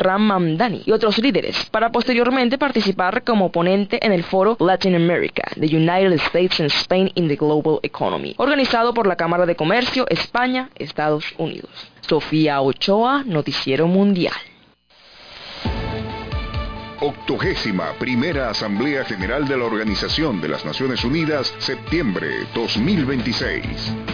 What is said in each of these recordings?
Ramamdani y otros líderes, para posteriormente participar como ponente en el foro Latin America, The United States and Spain in the Global Economy, organizado por la Cámara de Comercio España, Estados Unidos. Sofía Ochoa, Noticiero Mundial. 81ª Asamblea General de la Organización de las Naciones Unidas, septiembre 2026.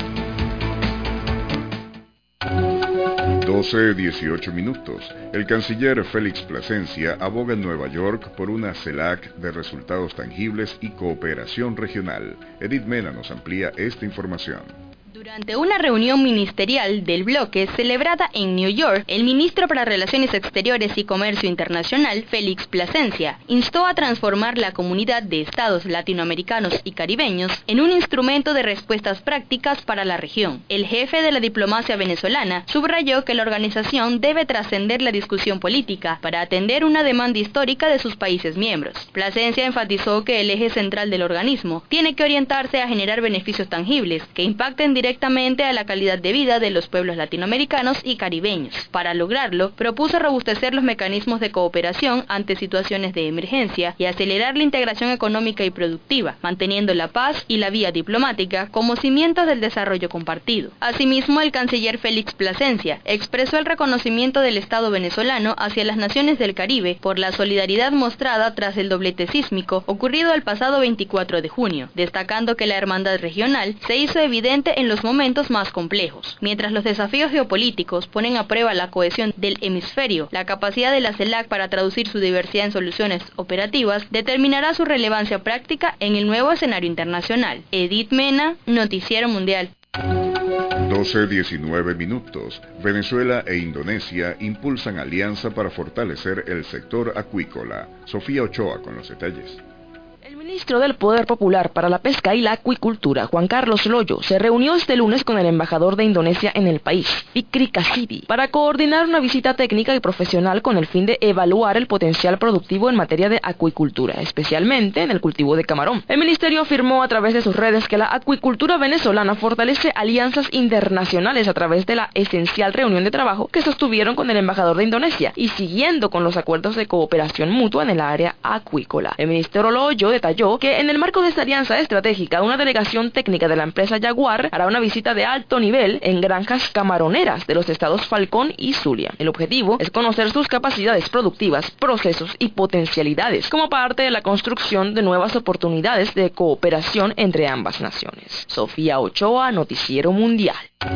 12:18 minutos. El canciller Félix Plasencia aboga en Nueva York por una CELAC de resultados tangibles y cooperación regional. Edith Mena nos amplía esta información. Durante una reunión ministerial del bloque celebrada en New York, el ministro para Relaciones Exteriores y Comercio Internacional, Félix Plasencia, instó a transformar la comunidad de estados latinoamericanos y caribeños en un instrumento de respuestas prácticas para la región. El jefe de la diplomacia venezolana subrayó que la organización debe trascender la discusión política para atender una demanda histórica de sus países miembros. Plasencia enfatizó que el eje central del organismo tiene que orientarse a generar beneficios tangibles que impacten directamente a la calidad de vida de los pueblos latinoamericanos y caribeños. Para lograrlo, propuso robustecer los mecanismos de cooperación ante situaciones de emergencia y acelerar la integración económica y productiva, manteniendo la paz y la vía diplomática como cimientos del desarrollo compartido. Asimismo, el canciller Félix Plasencia expresó el reconocimiento del Estado venezolano hacia las naciones del Caribe por la solidaridad mostrada tras el doblete sísmico ocurrido el pasado 24 de junio, destacando que la hermandad regional se hizo evidente en los momentos más complejos. Mientras los desafíos geopolíticos ponen a prueba la cohesión del hemisferio, la capacidad de la CELAC para traducir su diversidad en soluciones operativas determinará su relevancia práctica en el nuevo escenario internacional. Edith Mena, Noticiero Mundial. 12:19 minutos. Venezuela e Indonesia impulsan alianza para fortalecer el sector acuícola. Sofía Ochoa con los detalles. El ministro del Poder Popular para la Pesca y la Acuicultura, Juan Carlos Loyo, se reunió este lunes con el embajador de Indonesia en el país, Fikri Kasidi, para coordinar una visita técnica y profesional con el fin de evaluar el potencial productivo en materia de acuicultura, especialmente en el cultivo de camarón. El ministerio afirmó a través de sus redes que la acuicultura venezolana fortalece alianzas internacionales a través de la esencial reunión de trabajo que sostuvieron con el embajador de Indonesia y siguiendo con los acuerdos de cooperación mutua en el área acuícola. El ministro Loyo detalló que en el marco de esta alianza estratégica, una delegación técnica de la empresa Jaguar hará una visita de alto nivel en granjas camaroneras de los estados Falcón y Zulia. El objetivo es conocer sus capacidades productivas, procesos y potencialidades como parte de la construcción de nuevas oportunidades de cooperación entre ambas naciones. Sofía Ochoa, Noticiero Mundial.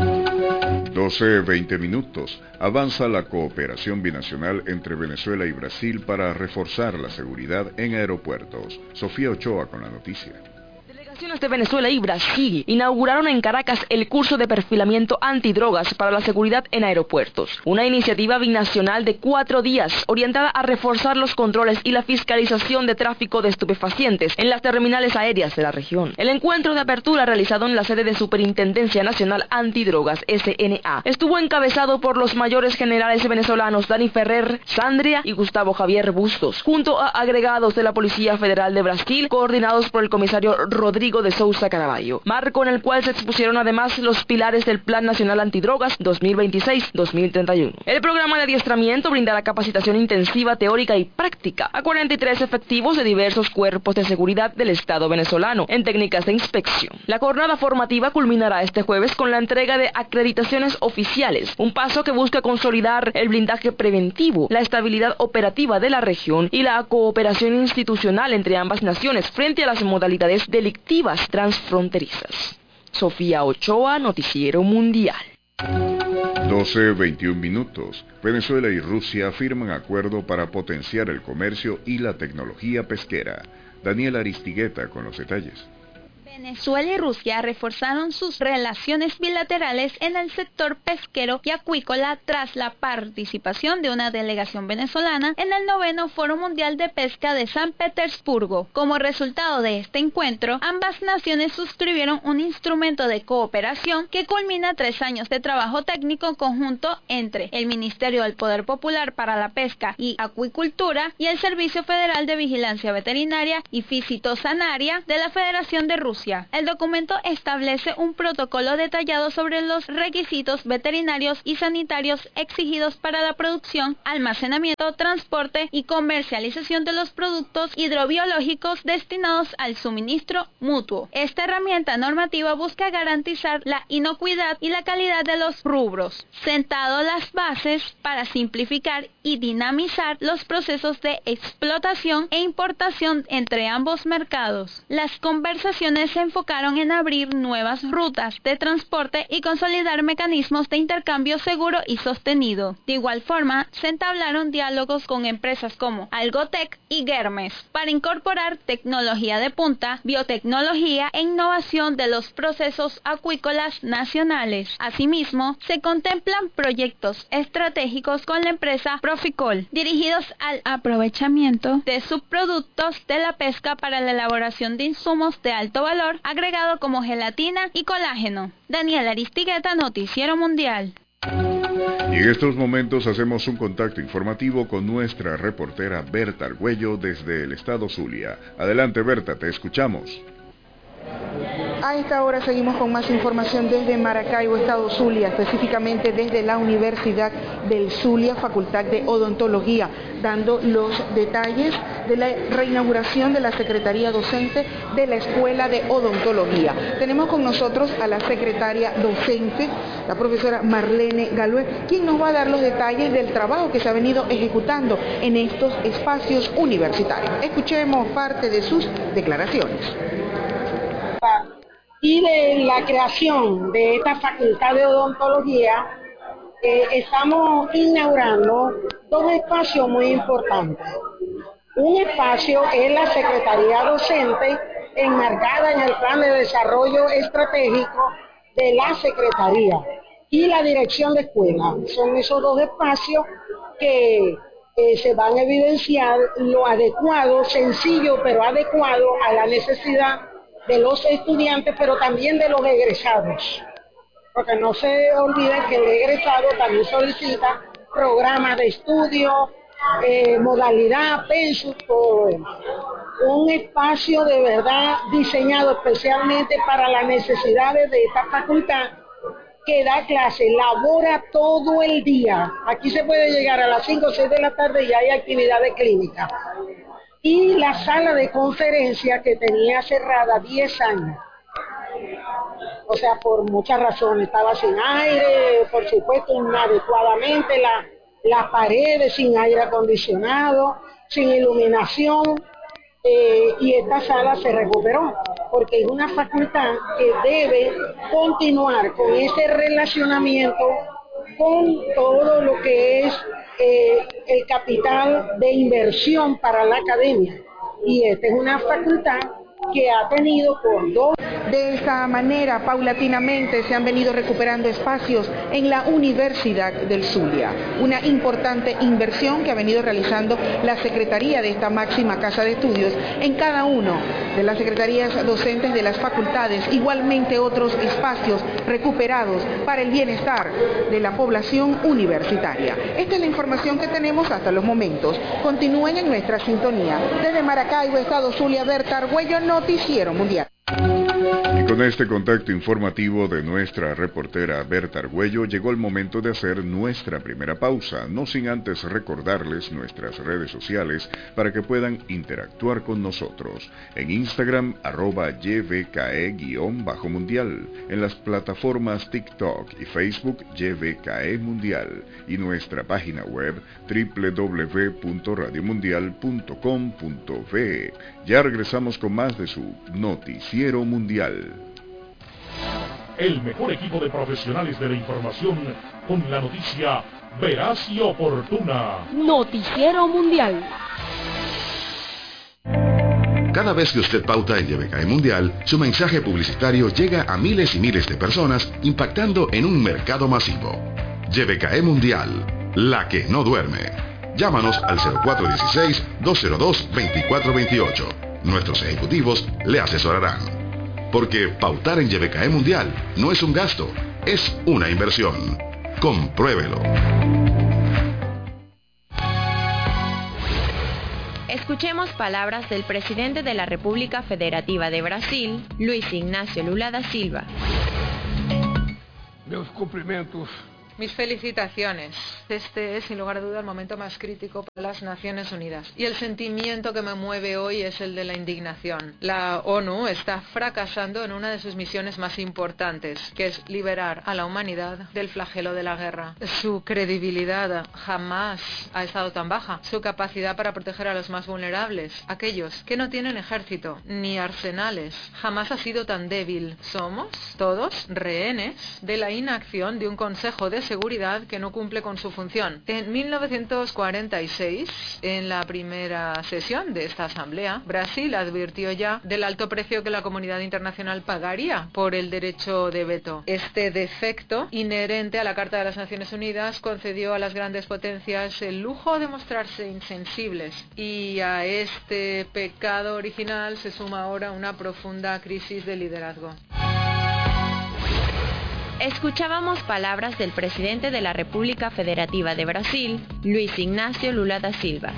12:20 minutos. Avanza la cooperación binacional entre Venezuela y Brasil para reforzar la seguridad en aeropuertos. Sofía Ochoa con la noticia. Delegaciones de Venezuela y Brasil inauguraron en Caracas el curso de perfilamiento antidrogas para la seguridad en aeropuertos, una iniciativa binacional de 4 días orientada a reforzar los controles y la fiscalización de tráfico de estupefacientes en las terminales aéreas de la región. El encuentro de apertura realizado en la sede de Superintendencia Nacional Antidrogas, SNA, estuvo encabezado por los mayores generales venezolanos Dani Ferrer, Sandria y Gustavo Javier Bustos, junto a agregados de la Policía Federal de Brasil, coordinados por el comisario Rodrigo de Sousa Caraballo, marco en el cual se expusieron además los pilares del Plan Nacional Antidrogas 2026-2031. El programa de adiestramiento brindará capacitación intensiva, teórica y práctica a 43 efectivos de diversos cuerpos de seguridad del Estado venezolano en técnicas de inspección. La jornada formativa culminará este jueves con la entrega de acreditaciones oficiales, un paso que busca consolidar el blindaje preventivo, la estabilidad operativa de la región y la cooperación institucional entre ambas naciones frente a las modalidades delictivas transfronterizas. Sofía Ochoa, Noticiero Mundial. 12:21 minutos. Venezuela y Rusia firman acuerdo para potenciar el comercio y la tecnología pesquera. Daniela Aristigueta con los detalles. Venezuela y Rusia reforzaron sus relaciones bilaterales en el sector pesquero y acuícola tras la participación de una delegación venezolana en el 9º Foro Mundial de Pesca de San Petersburgo. Como resultado de este encuentro, ambas naciones suscribieron un instrumento de cooperación que culmina 3 años de trabajo técnico conjunto entre el Ministerio del Poder Popular para la Pesca y Acuicultura y el Servicio Federal de Vigilancia Veterinaria y Fitosanaria de la Federación de Rusia. Rusia. El documento establece un protocolo detallado sobre los requisitos veterinarios y sanitarios exigidos para la producción, almacenamiento, transporte y comercialización de los productos hidrobiológicos destinados al suministro mutuo. Esta herramienta normativa busca garantizar la inocuidad y la calidad de los rubros, sentando las bases para simplificar y dinamizar los procesos de explotación e importación entre ambos mercados. Las conversaciones se enfocaron en abrir nuevas rutas de transporte y consolidar mecanismos de intercambio seguro y sostenido. De igual forma, se entablaron diálogos con empresas como Algotec y Germes para incorporar tecnología de punta, biotecnología e innovación de los procesos acuícolas nacionales. Asimismo, se contemplan proyectos estratégicos con la empresa Proficol, dirigidos al aprovechamiento de subproductos de la pesca para la elaboración de insumos de alto valor agregado como gelatina y colágeno. Daniela Aristigueta, Noticiero Mundial. Y en estos momentos hacemos un contacto informativo con nuestra reportera Berta Argüello desde el estado Zulia. Adelante, Berta, te escuchamos. A esta hora seguimos con más información desde Maracaibo, estado Zulia, específicamente desde la Universidad del Zulia, Facultad de Odontología, dando los detalles de la reinauguración de la Secretaría Docente de la Escuela de Odontología. Tenemos con nosotros a la secretaria docente, la profesora Marlene Galué, quien nos va a dar los detalles del trabajo que se ha venido ejecutando en estos espacios universitarios. Escuchemos parte de sus declaraciones. Y de la creación de esta Facultad de Odontología, estamos inaugurando dos espacios muy importantes. Un espacio es la Secretaría Docente, enmarcada en el Plan de Desarrollo Estratégico de la Secretaría, y la Dirección de Escuela. Son esos dos espacios que se van a evidenciar lo adecuado, sencillo pero adecuado a la necesidad de los estudiantes, pero también de los egresados, porque no se olviden que el egresado también solicita programas de estudio, modalidad, pensum, todo eso. Un espacio de verdad diseñado especialmente para las necesidades de esta facultad, que da clase, labora todo el día. Aquí se puede llegar a las 5 o 6 de la tarde y hay actividades clínicas. Y la sala de conferencia que tenía cerrada 10 años. O sea, por muchas razones. Estaba sin aire, por supuesto, inadecuadamente, las paredes sin aire acondicionado, sin iluminación. Y esta sala se recuperó, porque es una facultad que debe continuar con ese relacionamiento con todo lo que es el capital de inversión para la academia. Y esta es una facultad que ha tenido por dos. De esta manera, paulatinamente se han venido recuperando espacios en la Universidad del Zulia. Una importante inversión que ha venido realizando la Secretaría de esta máxima casa de estudios en cada uno de las secretarías docentes de las facultades, igualmente otros espacios recuperados para el bienestar de la población universitaria. Esta es la información que tenemos hasta los momentos. Continúen en nuestra sintonía. Desde Maracaibo, estado Zulia, Berta Argüello, Noticiero Mundial. Y con este contacto informativo de nuestra reportera Berta Argüello, llegó el momento de hacer nuestra primera pausa, no sin antes recordarles nuestras redes sociales para que puedan interactuar con nosotros. En Instagram, @YVKE_mundial, en las plataformas TikTok y Facebook, YVKE Mundial, y nuestra página web www.radiomundial.com.ve. Ya regresamos con más de su Noticiero Mundial. El mejor equipo de profesionales de la información con la noticia veraz y oportuna. Noticiero Mundial. Cada vez que usted pauta en YVKE Mundial, su mensaje publicitario llega a miles y miles de personas, impactando en un mercado masivo. YVKE Mundial, la que no duerme. Llámanos al 0416-202-2428. Nuestros ejecutivos le asesorarán. Porque pautar en YVKE Mundial no es un gasto, es una inversión. Compruébelo. Escuchemos palabras del presidente de la República Federativa de Brasil, Luiz Inácio Lula da Silva. Meus cumprimentos. Mis felicitaciones. Este es, sin lugar a duda, el momento más crítico para las Naciones Unidas. Y el sentimiento que me mueve hoy es el de la indignación. La ONU está fracasando en una de sus misiones más importantes, que es liberar a la humanidad del flagelo de la guerra. Su credibilidad jamás ha estado tan baja. Su capacidad para proteger a los más vulnerables, aquellos que no tienen ejército ni arsenales, jamás ha sido tan débil. Somos todos rehenes de la inacción de un Consejo de Seguridad que no cumple con su función. En 1946, en la primera sesión de esta asamblea, Brasil advirtió ya del alto precio que la comunidad internacional pagaría por el derecho de veto. Este defecto inherente a la Carta de las Naciones Unidas concedió a las grandes potencias el lujo de mostrarse insensibles, y a este pecado original se suma ahora una profunda crisis de liderazgo. Escuchábamos palabras del presidente de la República Federativa de Brasil, Luiz Inácio Lula da Silva.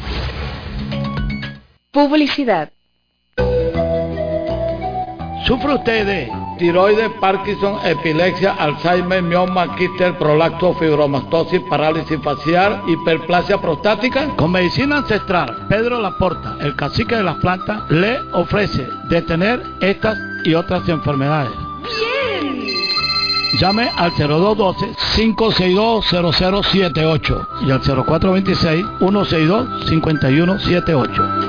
Publicidad. ¿Sufre usted de tiroides, Parkinson, epilepsia, Alzheimer, mioma, quiste, prolapso, fibromastosis, parálisis facial, hiperplasia prostática? Con medicina ancestral, Pedro Laporta, el cacique de las plantas, le ofrece detener estas y otras enfermedades. ¡Bien! Llame al 0212-562-0078 y al 0426-162-5178.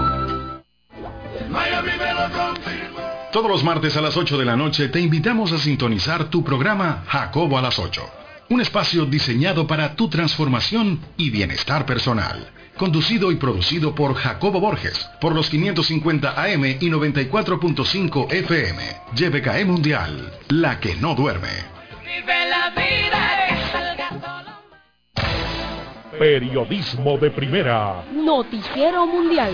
Todos los martes a las 8 de la noche te invitamos a sintonizar tu programa Jacobo a las 8. Un espacio diseñado para tu transformación y bienestar personal. Conducido y producido por Jacobo Borges, por los 550 AM y 94.5 FM. YBKE Mundial, la que no duerme. Vive la vida. Periodismo de primera. Noticiero Mundial.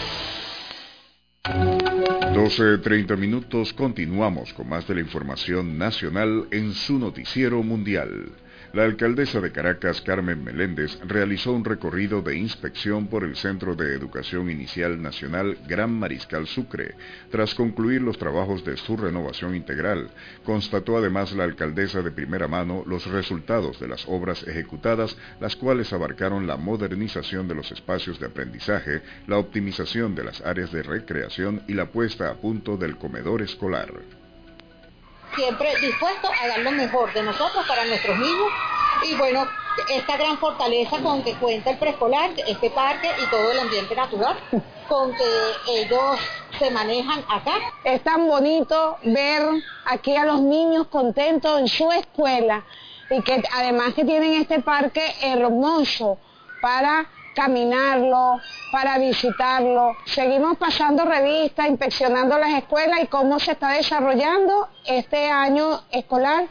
12:30 minutos, continuamos con más de la información nacional en su Noticiero Mundial. La alcaldesa de Caracas, Carmen Meléndez, realizó un recorrido de inspección por el Centro de Educación Inicial Nacional Gran Mariscal Sucre. Tras concluir los trabajos de su renovación integral, constató además la alcaldesa de primera mano los resultados de las obras ejecutadas, las cuales abarcaron la modernización de los espacios de aprendizaje, la optimización de las áreas de recreación y la puesta a punto del comedor escolar. Siempre dispuestos a dar lo mejor de nosotros para nuestros niños, y bueno, esta gran fortaleza con que cuenta el preescolar, este parque y todo el ambiente natural con que ellos se manejan acá. Es tan bonito ver aquí a los niños contentos en su escuela, y que además que tienen este parque hermoso para caminarlo, para visitarlo. Seguimos pasando revistas, inspeccionando las escuelas y cómo se está desarrollando este año escolar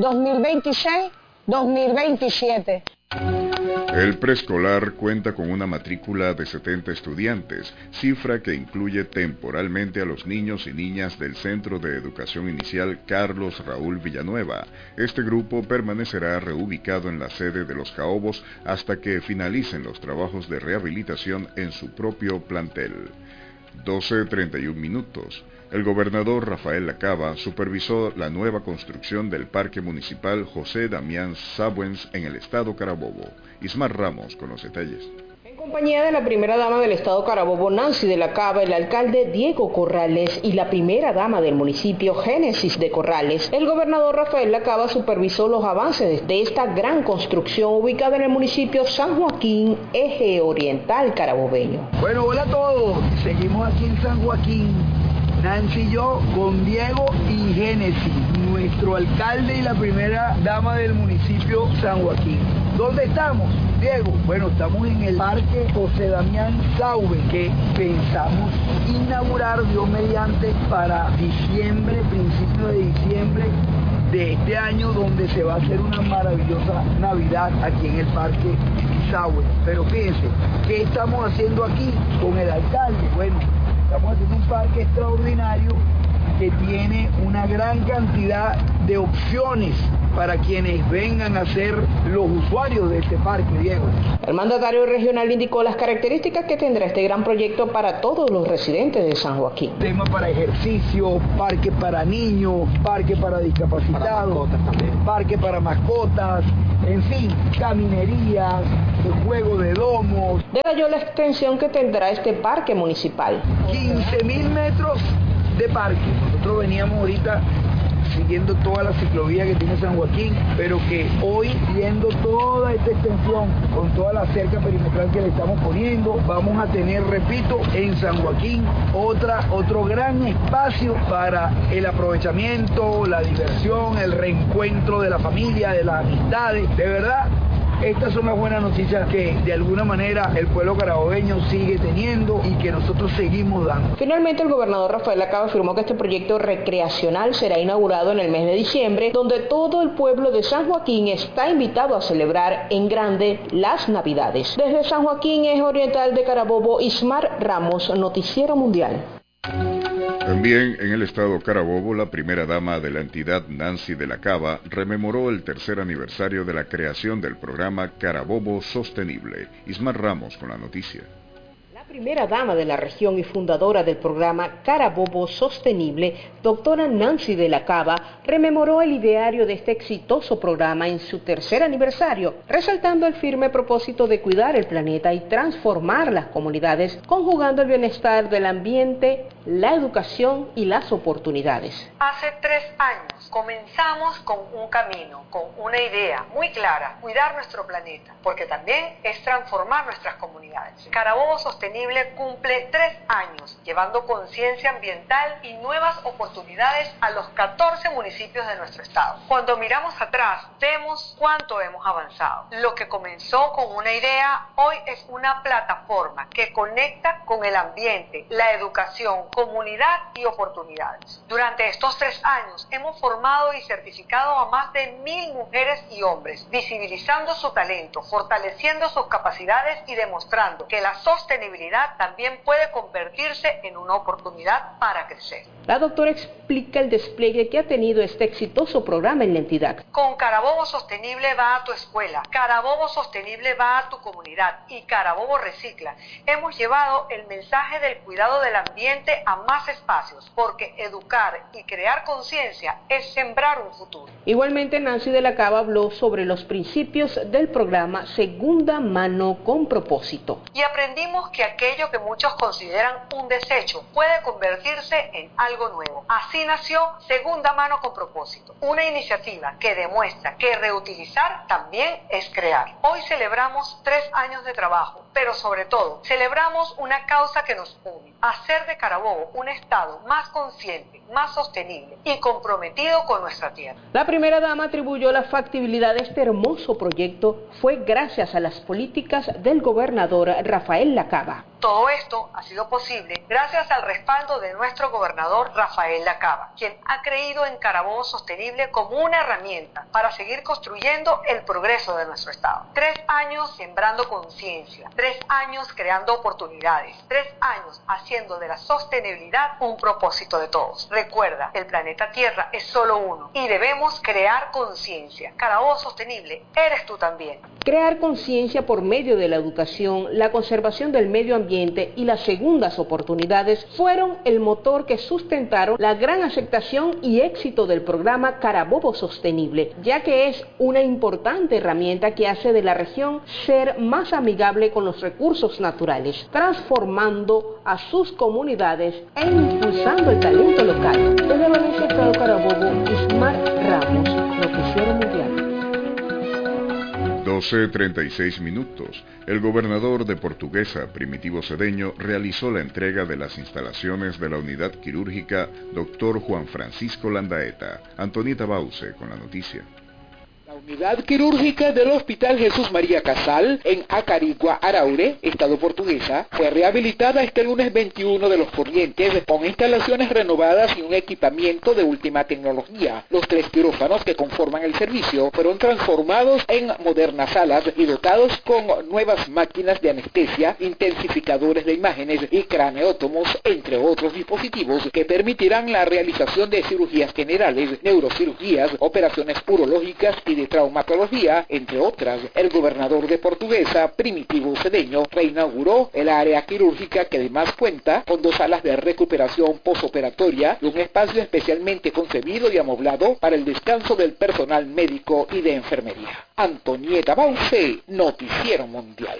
2026-2027. El preescolar cuenta con una matrícula de 70 estudiantes, cifra que incluye temporalmente a los niños y niñas del Centro de Educación Inicial Carlos Raúl Villanueva. Este grupo permanecerá reubicado en la sede de Los Caobos hasta que finalicen los trabajos de rehabilitación en su propio plantel. 12:31 minutos. El gobernador Rafael Lacaba supervisó la nueva construcción del Parque Municipal José Damián Sabuens en el estado Carabobo. Ismar Ramos con los detalles. En compañía de la primera dama del estado Carabobo, Nancy de la Cava, el alcalde Diego Corrales y la primera dama del municipio, Génesis de Corrales, el gobernador Rafael Lacaba supervisó los avances de esta gran construcción ubicada en el municipio San Joaquín, eje oriental carabobeño. Bueno, hola a todos, seguimos aquí en San Joaquín, Nancy y yo, con Diego y Génesis, nuestro alcalde y la primera dama del municipio San Joaquín. ¿Dónde estamos, Diego? Bueno, estamos en el Parque José Damián Sabuens, que pensamos inaugurar, Dios mediante, para diciembre, principio de diciembre de este año, donde se va a hacer una maravillosa Navidad aquí en el Parque Sabuens. Pero fíjense, ¿qué estamos haciendo aquí con el alcalde? Bueno, estamos haciendo un parque extraordinario que tiene una gran cantidad de opciones para quienes vengan a ser los usuarios de este parque, Diego. El mandatario regional indicó las características que tendrá este gran proyecto para todos los residentes de San Joaquín. Tema para ejercicio, parque para niños, parque para discapacitados, parque para mascotas, en fin, caminerías, juego de domos. Detalló la extensión que tendrá este parque municipal. 15.000 metros de parque. Nosotros veníamos ahorita siguiendo toda la ciclovía que tiene San Joaquín, pero que hoy, viendo toda esta extensión, con toda la cerca perimetral que le estamos poniendo, vamos a tener, repito, en San Joaquín otro gran espacio para el aprovechamiento, la diversión, el reencuentro de la familia, de las amistades. De verdad, estas son las buenas noticias que de alguna manera el pueblo carabobeño sigue teniendo y que nosotros seguimos dando. Finalmente, el gobernador Rafael Lacaba afirmó que este proyecto recreacional será inaugurado en el mes de diciembre, donde todo el pueblo de San Joaquín está invitado a celebrar en grande las Navidades. Desde San Joaquín, Eje Oriental de Carabobo, Ismar Ramos, Noticiero Mundial. También en el estado Carabobo, la primera dama de la entidad, Nancy de la Cava, rememoró el tercer aniversario de la creación del programa Carabobo Sostenible. Ismar Ramos con la noticia. La primera dama de la región y fundadora del programa Carabobo Sostenible, doctora Nancy de la Cava, rememoró el ideario de este exitoso programa en su tercer aniversario, resaltando el firme propósito de cuidar el planeta y transformar las comunidades, conjugando el bienestar del ambiente, la educación y las oportunidades. Hace 3 años comenzamos con un camino, con una idea muy clara: cuidar nuestro planeta, porque también es transformar nuestras comunidades. Carabobo Sostenible cumple 3 años llevando conciencia ambiental y nuevas oportunidades a los 14 municipios de nuestro estado. Cuando miramos atrás, vemos cuánto hemos avanzado. Lo que comenzó con una idea, hoy es una plataforma que conecta con el ambiente, la educación, comunidad y oportunidades. Durante estos 3 años hemos formado y certificado a más de 1.000 mujeres y hombres, visibilizando su talento, fortaleciendo sus capacidades y demostrando que la sostenibilidad también puede convertirse en una oportunidad para crecer. La doctora explica el despliegue que ha tenido este exitoso programa en la entidad. Con Carabobo Sostenible va a tu escuela, Carabobo Sostenible va a tu comunidad y Carabobo Recicla. Hemos llevado el mensaje del cuidado del ambiente a más espacios, porque educar y crear conciencia es sembrar un futuro. Igualmente, Nancy de la Cava habló sobre los principios del programa Segunda Mano con Propósito. Y aprendimos que aquello que muchos consideran un desecho puede convertirse en algo nuevo. Así nació Segunda Mano con Propósito, una iniciativa que demuestra que reutilizar también es crear. Hoy celebramos 3 años de trabajo, pero sobre todo celebramos una causa que nos une: hacer de Carabobo un estado más consciente, más sostenible y comprometido con nuestra tierra. La primera dama atribuyó la factibilidad de este hermoso proyecto fue gracias a las políticas del gobernador Rafael Lacaba. Todo esto ha sido posible gracias al respaldo de nuestro gobernador Rafael Lacaba, quien ha creído en Carabobo Sostenible como una herramienta para seguir construyendo el progreso de nuestro estado. 3 años sembrando conciencia, 3 años creando oportunidades, 3 años haciendo de la sostenibilidad un propósito de todos. Recuerda, el planeta Tierra es solo uno y debemos crear conciencia. Carabobo Sostenible eres tú también. Crear conciencia por medio de la educación, la conservación del medio ambiente y las segundas oportunidades fueron el motor que sustentaron la gran aceptación y éxito del programa Carabobo Sostenible, ya que es una importante herramienta que hace de la región ser más amigable con los recursos naturales, transformando a sus comunidades e impulsando el talento local. Desde Valencia, Estado Carabobo, Ismar Ramos, Noticiero Mundial. 12:36 minutos. El gobernador de Portuguesa, Primitivo Cedeño, realizó la entrega de las instalaciones de la unidad quirúrgica Dr. Juan Francisco Landaeta. Antonita Bause con la noticia. La Unidad quirúrgica del Hospital Jesús María Casal, en Acarigua, Araure, Estado Portuguesa, fue rehabilitada este lunes 21 de los corrientes con instalaciones renovadas y un equipamiento de última tecnología. Los 3 quirófanos que conforman el servicio fueron transformados en modernas salas y dotados con nuevas máquinas de anestesia, intensificadores de imágenes y craneótomos, entre otros dispositivos que permitirán la realización de cirugías generales, neurocirugías, operaciones urológicas y de traumatología, entre otras. El gobernador de Portuguesa, Primitivo Cedeño, reinauguró el área quirúrgica, que además cuenta con 2 salas de recuperación posoperatoria y un espacio especialmente concebido y amoblado para el descanso del personal médico y de enfermería. Antonieta Bauce, Noticiero Mundial.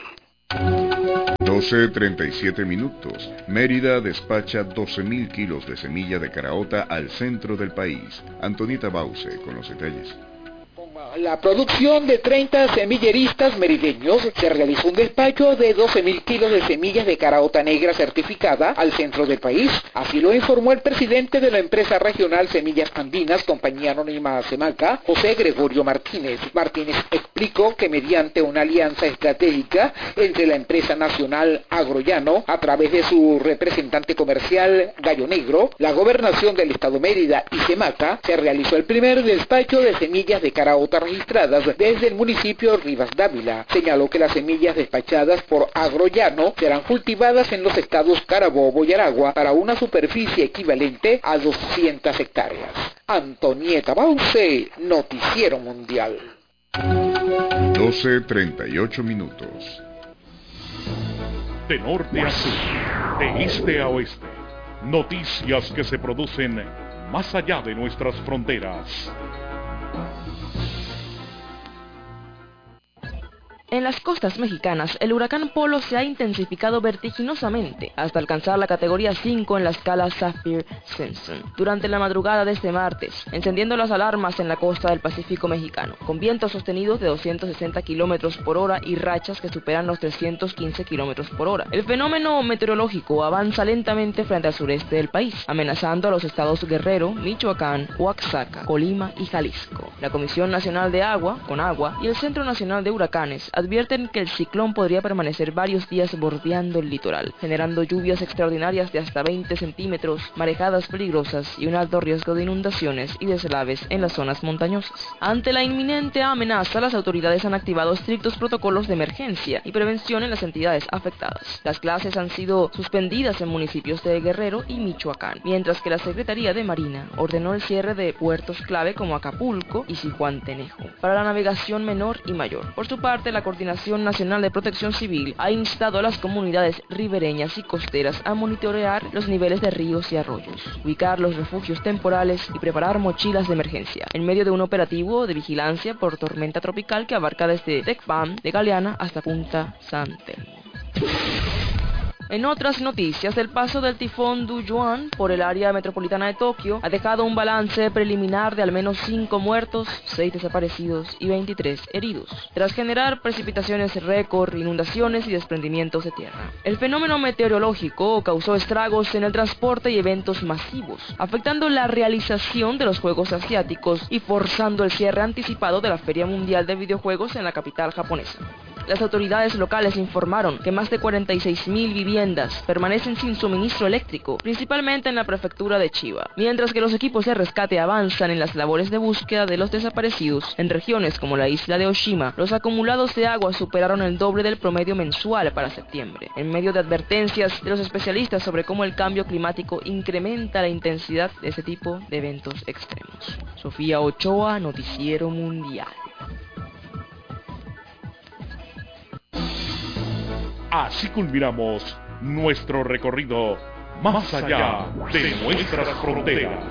12:37 minutos. Mérida despacha 12.000 kilos de semilla de caraota al centro del país. Antonieta Bauce con los detalles. La producción de 30 semilleristas merideños se realizó un despacho de 12.000 kilos de semillas de caraota negra certificada al centro del país. Así lo informó el presidente de la empresa regional Semillas Andinas, compañía anónima Semaca, José Gregorio Martínez. Martínez explicó que mediante una alianza estratégica entre la empresa nacional Agrollano, a través de su representante comercial Gallo Negro, la gobernación del estado Mérida y Semaca, se realizó el primer despacho de semillas de caraota registradas desde el municipio Rivas Dávila. Señaló que las semillas despachadas por Agrollano serán cultivadas en los estados Carabobo y Aragua para una superficie equivalente a 200 hectáreas. Antonieta Bauce, Noticiero Mundial. 12:38 minutos. De norte a sur, de este a oeste, noticias que se producen más allá de nuestras fronteras. En las costas mexicanas, el huracán Polo se ha intensificado vertiginosamente hasta alcanzar la categoría 5 en la escala Saffir-Simpson durante la madrugada de este martes, encendiendo las alarmas en la costa del Pacífico mexicano, con vientos sostenidos de 260 kilómetros por hora y rachas que superan los 315 kilómetros por hora. El fenómeno meteorológico avanza lentamente frente al sureste del país, amenazando a los estados Guerrero, Michoacán, Oaxaca, Colima y Jalisco. La Comisión Nacional de Agua, CONAGUA, y el Centro Nacional de Huracanes advierten que el ciclón podría permanecer varios días bordeando el litoral, generando lluvias extraordinarias de hasta 20 centímetros, marejadas peligrosas y un alto riesgo de inundaciones y deslaves en las zonas montañosas. Ante la inminente amenaza, las autoridades han activado estrictos protocolos de emergencia y prevención en las entidades afectadas. Las clases han sido suspendidas en municipios de Guerrero y Michoacán, mientras que la Secretaría de Marina ordenó el cierre de puertos clave como Acapulco y Zihuatanejo para la navegación menor y mayor. Por su parte, la Coordinación Nacional de Protección Civil ha instado a las comunidades ribereñas y costeras a monitorear los niveles de ríos y arroyos, ubicar los refugios temporales y preparar mochilas de emergencia, en medio de un operativo de vigilancia por tormenta tropical que abarca desde Tecpan de Galeana hasta Punta San Telmo. En otras noticias, el paso del tifón Duyuan por el área metropolitana de Tokio ha dejado un balance preliminar de al menos 5 muertos, 6 desaparecidos y 23 heridos, tras generar precipitaciones récord, inundaciones y desprendimientos de tierra. El fenómeno meteorológico causó estragos en el transporte y eventos masivos, afectando la realización de los Juegos Asiáticos y forzando el cierre anticipado de la Feria Mundial de Videojuegos en la capital japonesa. Las autoridades locales informaron que más de 46.000 viviendas permanecen sin suministro eléctrico, principalmente en la prefectura de Chiba, mientras que los equipos de rescate avanzan en las labores de búsqueda de los desaparecidos. En regiones como la isla de Oshima, los acumulados de agua superaron el doble del promedio mensual para septiembre, en medio de advertencias de los especialistas sobre cómo el cambio climático incrementa la intensidad de este tipo de eventos extremos. Sofía Ochoa, Noticiero Mundial. Así culminamos nuestro recorrido más allá de nuestras fronteras.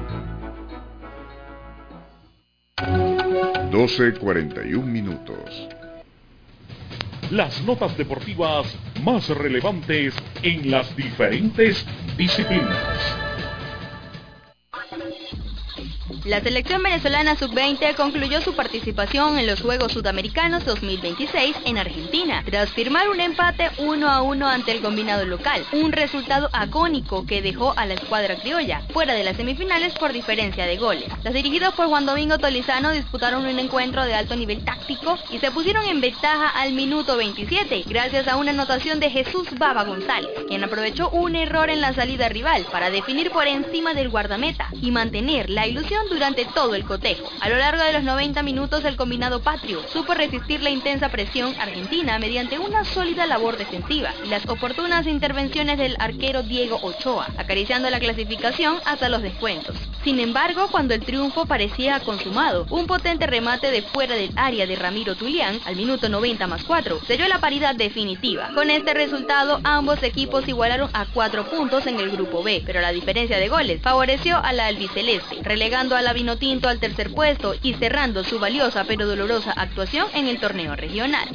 12:41 minutos. Las notas deportivas más relevantes en las diferentes disciplinas. La selección venezolana sub-20 concluyó su participación en los Juegos Sudamericanos 2026 en Argentina, tras firmar un empate 1-1 ante el combinado local, un resultado agónico que dejó a la escuadra criolla fuera de las semifinales por diferencia de goles. Los dirigidos por Juan Domingo Tolizano disputaron un encuentro de alto nivel táctico y se pusieron en ventaja al minuto 27, gracias a una anotación de Jesús Baba González, quien aprovechó un error en la salida rival para definir por encima del guardameta y mantener la ilusión durante todo el cotejo. A lo largo de los 90 minutos, el combinado patrio supo resistir la intensa presión argentina mediante una sólida labor defensiva y las oportunas intervenciones del arquero Diego Ochoa, acariciando la clasificación hasta los descuentos. Sin embargo, cuando el triunfo parecía consumado, un potente remate de fuera del área de Ramiro Tulián al minuto 90+4 selló la paridad definitiva. Con este resultado, ambos equipos igualaron a 4 puntos en el grupo B, pero la diferencia de goles favoreció a la albiceleste, relegando a la Vinotinto al tercer puesto y cerrando su valiosa pero dolorosa actuación en el torneo regional.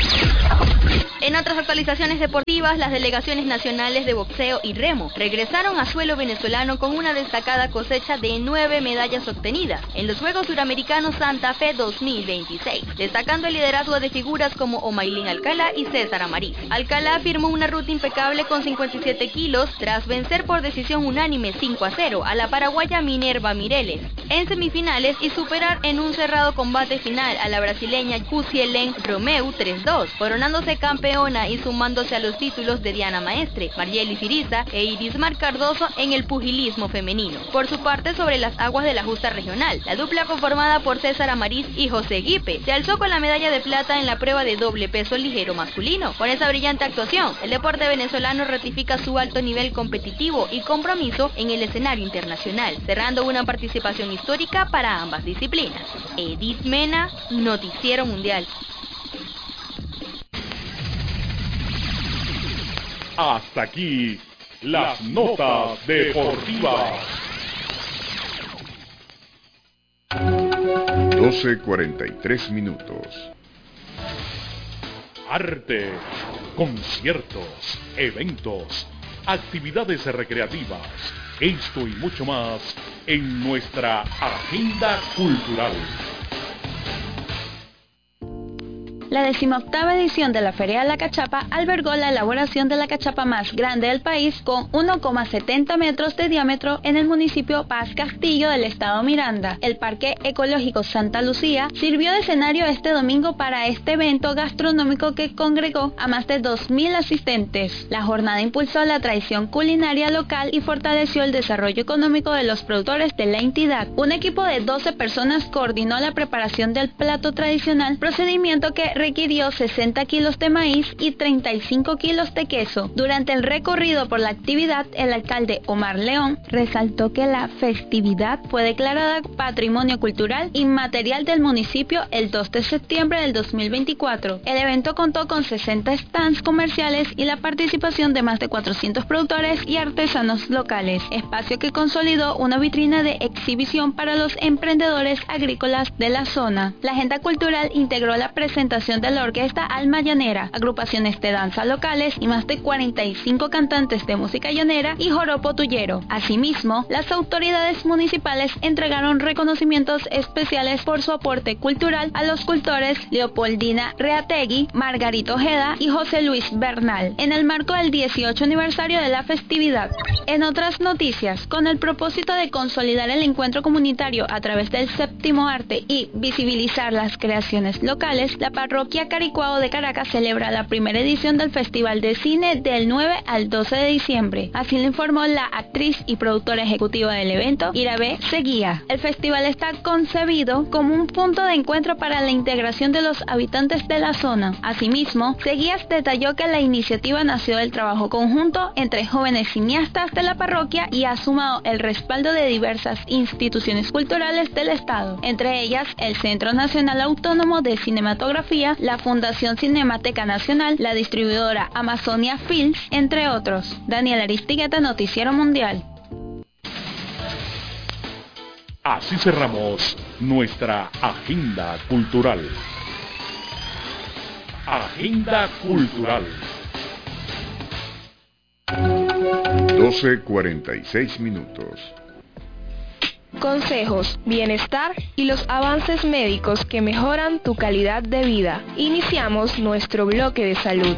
En otras actualizaciones deportivas, las delegaciones nacionales de boxeo y remo regresaron a suelo venezolano con una destacada cosecha de 9 medallas obtenidas en los Juegos Suramericanos Santa Fe 2026, destacando el liderazgo de figuras como Omaylin Alcalá y César Amariz. Alcalá firmó una ruta impecable con 57 kilos tras vencer por decisión unánime 5-0 a la paraguaya Minerva Mireles en semifinales y superar en un cerrado combate final a la brasileña Cusielén Romeu 3-2, coronándose campeona y sumándose a los títulos de Diana Maestre, Margely Siriza e Irismar Cardoso en el pugilismo femenino. Por su parte, sobre las aguas de la justa regional, la dupla conformada por César Amariz y José Guipe se alzó con la medalla de plata en la prueba de doble peso ligero masculino. Con esa brillante actuación, el deporte venezolano ratifica su alto nivel competitivo y compromiso en el escenario internacional, cerrando una participación histórica para ambas disciplinas. Edith Mena, Noticiero Mundial. Hasta aquí las notas deportivas. 12:43 minutos. Arte, conciertos, eventos, actividades recreativas, esto y mucho más en nuestra agenda cultural. La 18ª edición de la Feria de la Cachapa albergó la elaboración de la cachapa más grande del país con 1,70 metros de diámetro en el municipio Paz Castillo del estado Miranda. El Parque Ecológico Santa Lucía sirvió de escenario este domingo para este evento gastronómico que congregó a más de 2.000 asistentes. La jornada impulsó la tradición culinaria local y fortaleció el desarrollo económico de los productores de la entidad. Un equipo de 12 personas coordinó la preparación del plato tradicional, procedimiento que requirió 60 kilos de maíz y 35 kilos de queso. Durante el recorrido por la actividad, el alcalde Omar León resaltó que la festividad fue declarada Patrimonio Cultural Inmaterial del municipio el 2 de septiembre del 2024. El evento contó con 60 stands comerciales y la participación de más de 400 productores y artesanos locales, espacio que consolidó una vitrina de exhibición para los emprendedores agrícolas de la zona. La agenda cultural integró la presentación de la orquesta Alma Llanera, agrupaciones de danza locales y más de 45 cantantes de música llanera y joropo tuyero. Asimismo, las autoridades municipales entregaron reconocimientos especiales por su aporte cultural a los cultores Leopoldina Reategui, Margarito Ojeda y José Luis Bernal, en el marco del 18 aniversario de la festividad. En otras noticias, con el propósito de consolidar el encuentro comunitario a través del séptimo arte y visibilizar las creaciones locales, la parroquia Caricuao de Caracas celebra la primera edición del Festival de Cine del 9 al 12 de diciembre. Así lo informó la actriz y productora ejecutiva del evento, Irabé Seguía. El festival está concebido como un punto de encuentro para la integración de los habitantes de la zona. Asimismo, Seguías detalló que la iniciativa nació del trabajo conjunto entre jóvenes cineastas de la parroquia y ha sumado el respaldo de diversas instituciones culturales del estado, entre ellas el Centro Nacional Autónomo de Cinematografía, la Fundación Cinemateca Nacional, la distribuidora Amazonia Films, entre otros. Daniel Aristigueta, Noticiero Mundial. Así cerramos nuestra agenda cultural. Agenda cultural. 12:46 minutos. consejos, bienestar y los avances médicos que mejoran tu calidad de vida. Iniciamos nuestro bloque de salud.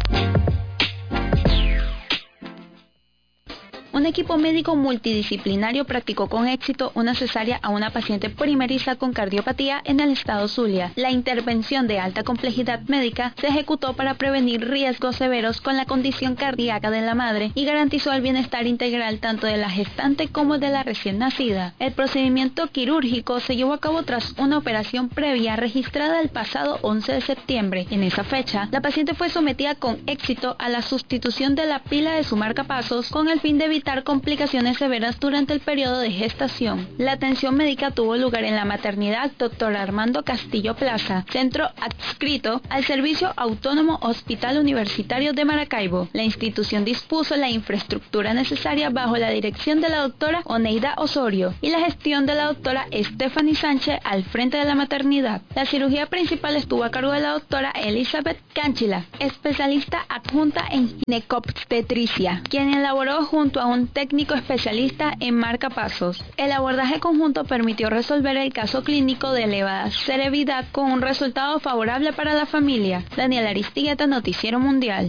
Un equipo médico multidisciplinario practicó con éxito una cesárea a una paciente primeriza con cardiopatía en el estado Zulia. La intervención de alta complejidad médica se ejecutó para prevenir riesgos severos con la condición cardíaca de la madre y garantizó el bienestar integral tanto de la gestante como de la recién nacida. El procedimiento quirúrgico se llevó a cabo tras una operación previa registrada el pasado 11 de septiembre. En esa fecha, la paciente fue sometida con éxito a la sustitución de la pila de su marcapasos con el fin de evitar complicaciones severas durante el periodo de gestación. La atención médica tuvo lugar en la maternidad Dr. Armando Castillo Plaza, centro adscrito al Servicio Autónomo Hospital Universitario de Maracaibo. La institución dispuso la infraestructura necesaria bajo la dirección de la doctora Oneida Osorio y la gestión de la doctora Stephanie Sánchez al frente de la maternidad. La cirugía principal estuvo a cargo de la doctora Elizabeth Canchila, especialista adjunta en ginecobstetricia, quien elaboró junto a un técnico especialista en marcapasos. El abordaje conjunto permitió resolver el caso clínico de elevada severidad con un resultado favorable para la familia. Daniela Aristigueta, Noticiero Mundial.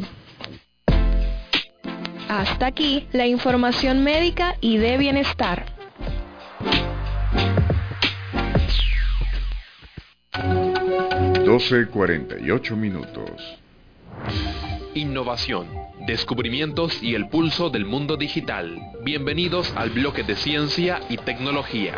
Hasta aquí la información médica y de bienestar. (12:48). Innovación, descubrimientos y el pulso del mundo digital. Bienvenidos al bloque de ciencia y tecnología.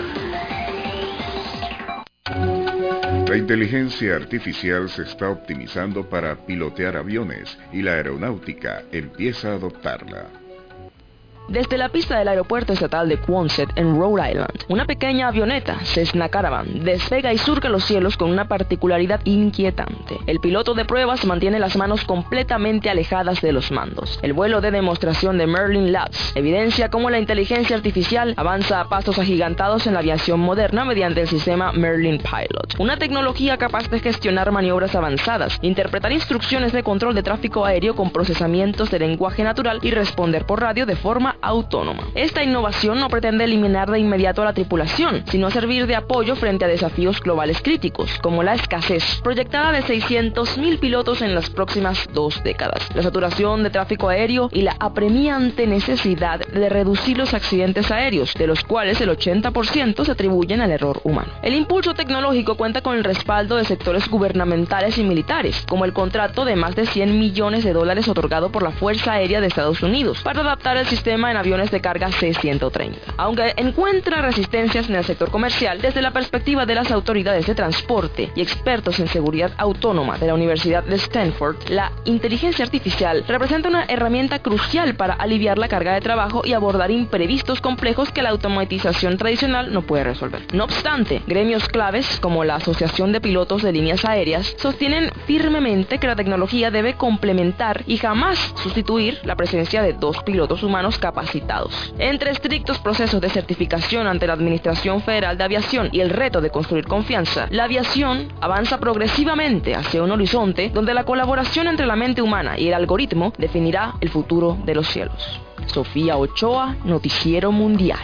La inteligencia artificial se está optimizando para pilotear aviones y la aeronáutica empieza a adoptarla. Desde la pista del aeropuerto estatal de Quonset, en Rhode Island, una pequeña avioneta, Cessna Caravan, despega y surca los cielos con una particularidad inquietante. El piloto de pruebas mantiene las manos completamente alejadas de los mandos. El vuelo de demostración de Merlin Labs evidencia cómo la inteligencia artificial avanza a pasos agigantados en la aviación moderna mediante el sistema Merlin Pilot, una tecnología capaz de gestionar maniobras avanzadas, interpretar instrucciones de control de tráfico aéreo con procesamientos de lenguaje natural y responder por radio de forma autónoma. Esta innovación no pretende eliminar de inmediato a la tripulación, sino servir de apoyo frente a desafíos globales críticos, como la escasez proyectada de 600.000 pilotos en las próximas 2 décadas, la saturación de tráfico aéreo y la apremiante necesidad de reducir los accidentes aéreos, de los cuales el 80% se atribuyen al error humano. El impulso tecnológico cuenta con el respaldo de sectores gubernamentales y militares, como el contrato de más de $100 millones otorgado por la Fuerza Aérea de Estados Unidos para adaptar el sistema en aviones de carga C-130. Aunque encuentra resistencias en el sector comercial, desde la perspectiva de las autoridades de transporte y expertos en seguridad autónoma de la Universidad de Stanford, la inteligencia artificial representa una herramienta crucial para aliviar la carga de trabajo y abordar imprevistos complejos que la automatización tradicional no puede resolver. No obstante, gremios claves como la Asociación de Pilotos de Líneas Aéreas sostienen firmemente que la tecnología debe complementar y jamás sustituir la presencia de 2 pilotos humanos capacitados. Entre estrictos procesos de certificación ante la Administración Federal de Aviación y el reto de construir confianza, la aviación avanza progresivamente hacia un horizonte donde la colaboración entre la mente humana y el algoritmo definirá el futuro de los cielos. Sofía Ochoa, Noticiero Mundial.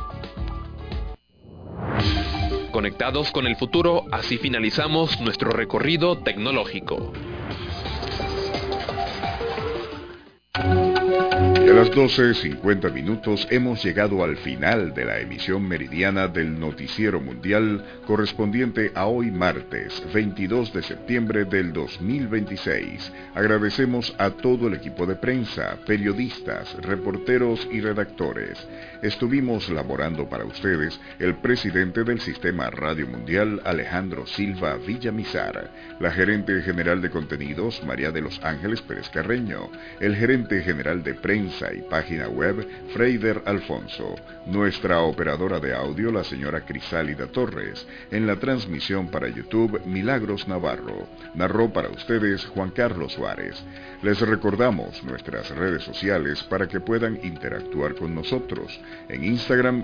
Conectados con el futuro, así finalizamos nuestro recorrido tecnológico. Y a las 12:50 hemos llegado al final de la emisión meridiana del Noticiero Mundial correspondiente a hoy martes 22 de septiembre del 2026. Agradecemos a todo el equipo de prensa, periodistas, reporteros y redactores. Estuvimos laborando para ustedes el presidente del Sistema Radio Mundial, Alejandro Silva Villamizar, la gerente general de contenidos, María de los Ángeles Pérez Carreño, el gerente general de prensa y página web, Freider Alfonso, nuestra operadora de audio, la señora Crisálida Torres, en la transmisión para YouTube, Milagros Navarro, narró para ustedes Juan Carlos Suárez. Les recordamos nuestras redes sociales para que puedan interactuar con nosotros, en Instagram,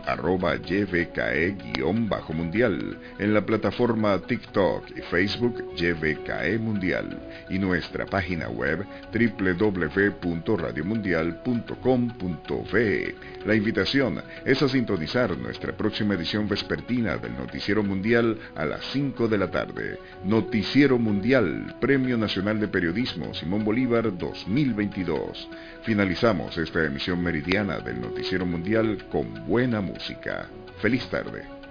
@YVKE_mundial, en la plataforma TikTok y Facebook, YVKE Mundial, y nuestra página web, www.radiomundial.com. www.noticiero.com.be. La invitación es a sintonizar nuestra próxima edición vespertina del Noticiero Mundial a las 5 de la tarde. Noticiero Mundial, Premio Nacional de Periodismo Simón Bolívar 2022. Finalizamos esta emisión meridiana del Noticiero Mundial con buena música. Feliz tarde.